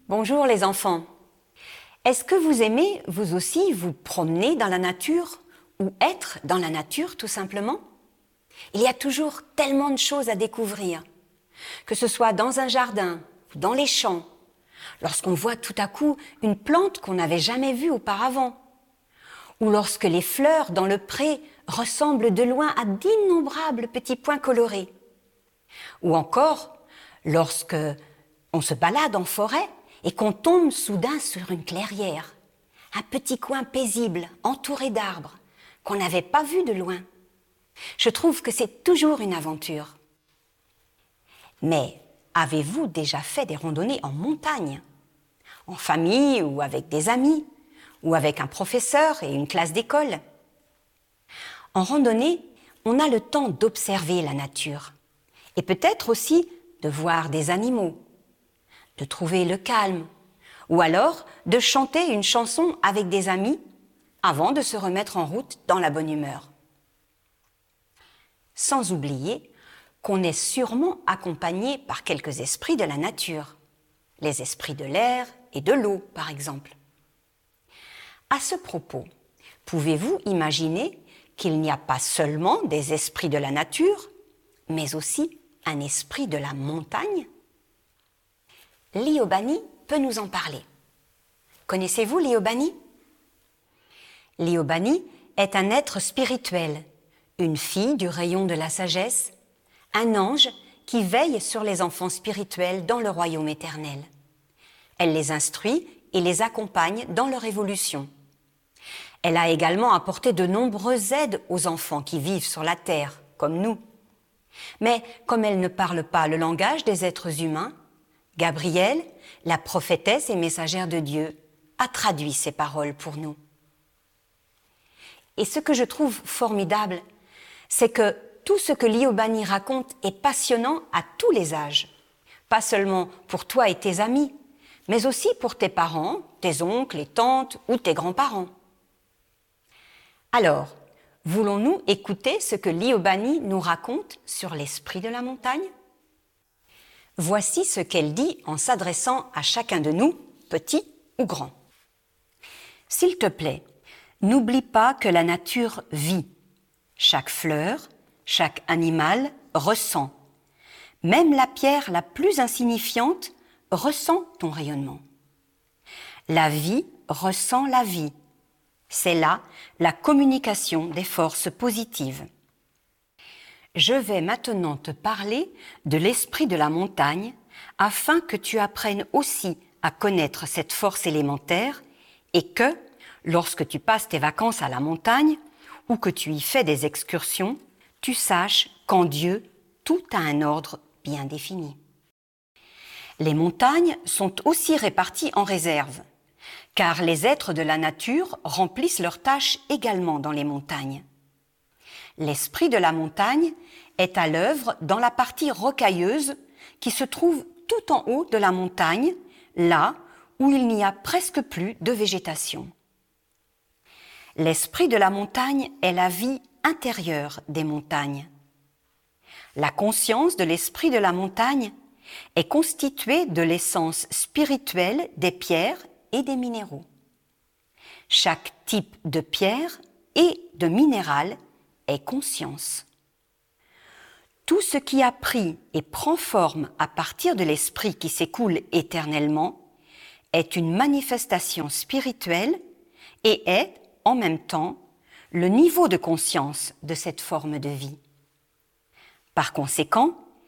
Bonjour les enfants. Est-ce que vous aimez, vous aussi, vous promener dans la nature ou être dans la nature tout simplement? Il y a toujours tellement de choses à découvrir, que ce soit dans un jardin ou dans les champs, lorsqu'on voit tout à coup une plante qu'on n'avait jamais vue auparavant, ou lorsque les fleurs dans le pré ressemblent de loin à d'innombrables petits points colorés, ou encore lorsque on se balade en forêt et qu'on tombe soudain sur une clairière, un petit coin paisible entouré d'arbres qu'on n'avait pas vu de loin. Je trouve que c'est toujours une aventure. Mais avez-vous déjà fait des randonnées en montagne, en famille ou avec des amis, ou avec un professeur et une classe d'école? En randonnée, on a le temps d'observer la nature et peut-être aussi de voir des animaux, de trouver le calme, ou alors de chanter une chanson avec des amis avant de se remettre en route dans la bonne humeur. Sans oublier qu'on est sûrement accompagné par quelques esprits de la nature, les esprits de l'air et de l'eau par exemple. À ce propos, pouvez-vous imaginer qu'il n'y a pas seulement des esprits de la nature, mais aussi un esprit de la montagne? Liobani peut nous en parler. Connaissez-vous Liobani? Liobani est un être spirituel, une fille du rayon de la sagesse, un ange qui veille sur les enfants spirituels dans le royaume éternel. Elle les instruit et les accompagne dans leur évolution. Elle a également apporté de nombreuses aides aux enfants qui vivent sur la terre, comme nous. Mais comme elle ne parle pas le langage des êtres humains, Gabrielle, la prophétesse et messagère de Dieu, a traduit ces paroles pour nous. Et ce que je trouve formidable, c'est que tout ce que Liobani raconte est passionnant à tous les âges. Pas seulement pour toi et tes amis, mais aussi pour tes parents, tes oncles et tantes ou tes grands-parents. Alors, voulons-nous écouter ce que Liobani nous raconte sur l'esprit de la montagne? Voici ce qu'elle dit en s'adressant à chacun de nous, petit ou grand. S'il te plaît, n'oublie pas que la nature vit. Chaque fleur, chaque animal ressent. Même la pierre la plus insignifiante ressent ton rayonnement. La vie ressent la vie. C'est là la communication des forces positives. Je vais maintenant te parler de l'esprit de la montagne afin que tu apprennes aussi à connaître cette force élémentaire et que, lorsque tu passes tes vacances à la montagne ou que tu y fais des excursions, tu saches qu'en Dieu, tout a un ordre bien défini. Les montagnes sont aussi réparties en réserves, car les êtres de la nature remplissent leurs tâches également dans les montagnes. L'esprit de la montagne est à l'œuvre dans la partie rocailleuse qui se trouve tout en haut de la montagne, là où il n'y a presque plus de végétation. L'esprit de la montagne est la vie intérieure des montagnes. La conscience de l'esprit de la montagne est constituée de l'essence spirituelle des pierres et des minéraux. Chaque type de pierre et de minéral est conscience. Tout ce qui a pris et prend forme à partir de l'esprit qui s'écoule éternellement est une manifestation spirituelle et est, en même temps, le niveau de conscience de cette forme de vie. Par conséquent,